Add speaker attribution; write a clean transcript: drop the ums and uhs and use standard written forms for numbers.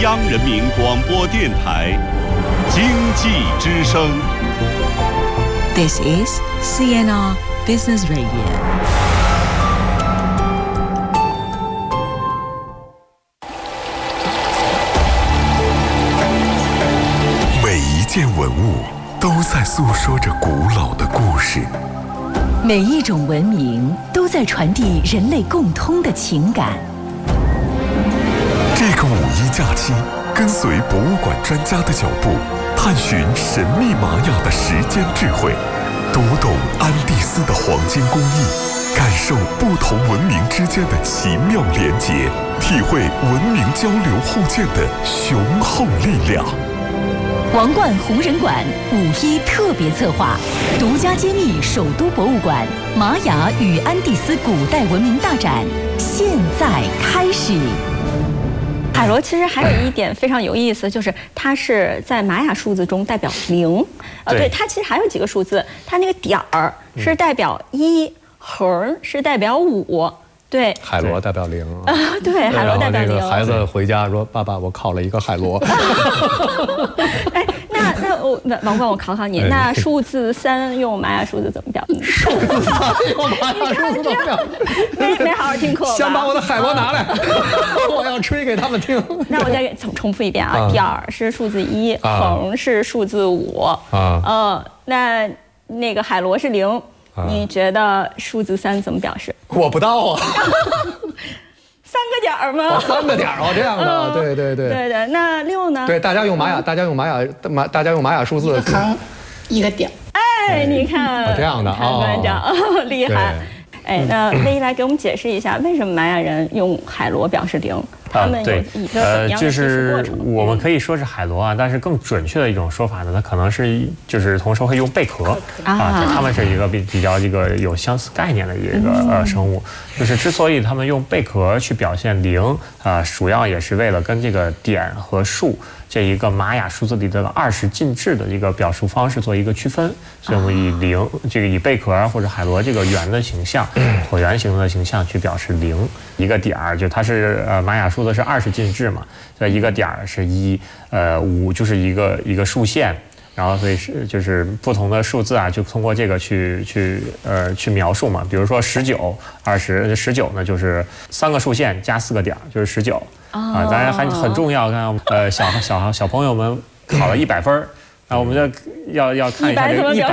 Speaker 1: 央人民广播电台经济之声。
Speaker 2: This is CNR Business Radio。
Speaker 3: 每一件文物都在诉说着古老的故事，
Speaker 4: 每一种文明都在传递人类共通的情感。
Speaker 3: 这个5·1假期，跟随博物馆专家的脚步，探寻神秘玛雅的时间智慧，读懂安第斯的黄金工艺，感受不同文明之间的奇妙连结，体会文明交流互鉴的雄厚力量。
Speaker 4: 王冠红人馆5·1特别策划，独家揭秘首都博物馆玛雅与安第斯古代文明大展，现在开始。
Speaker 5: 海螺其实还有一点非常有意思，就是它是在玛雅数字中代表0，对，它其实还有几个数字，它那个点儿是代表1，横是代表5。对，
Speaker 6: 海螺代表0
Speaker 5: 啊，对，海螺代表0。
Speaker 6: 那个孩子回家说：“爸爸，我烤了一个海螺。”
Speaker 5: 哎，那王冠，我考考你，那数字3用玛雅数字怎么表？
Speaker 6: 数字3用玛雅数字怎么表？
Speaker 5: 没好好听课吧？
Speaker 6: 先把我的海螺拿来，我要吹给他们听。
Speaker 5: 那我再重复一遍啊，点儿是数字1，横是数字5。那个海螺是0。你觉得数字3怎么表示？
Speaker 6: 我不到啊
Speaker 5: ，3个点儿吗
Speaker 6: ？3个点儿哦，这样的，对。
Speaker 5: 那6呢？
Speaker 6: 对，大家用玛雅数字，
Speaker 7: 一个横，一个点。
Speaker 5: 哎，你看，
Speaker 6: 这样的
Speaker 5: 啊，馆长厉害。哎，那魏一来给我们解释一下，为什么玛雅人用海螺表示0？他们有一个怎样的计时过程？
Speaker 8: 我们可以说是海螺啊，但是更准确的一种说法呢，它可能是就是同时会用贝壳啊，它们是一个比较这个有相似概念的一个生物。就是之所以他们用贝壳去表现0啊，主要也是为了跟这个点和数这一个玛雅数字里的20进制的一个表述方式做一个区分，所以我们以贝壳或者海螺这个圆的形象，椭圆形的形象去表示0，一个点儿就它是玛雅数字是20进制嘛，所以一个点儿是1，5就是一个数线，然后所以是就是不同的数字啊，就通过这个去描述嘛，比如说19、20，19呢就是3个数线加4个点，就是19。啊，当然还很重要。看，小朋友们考了100分，那我们就要看一下这个100。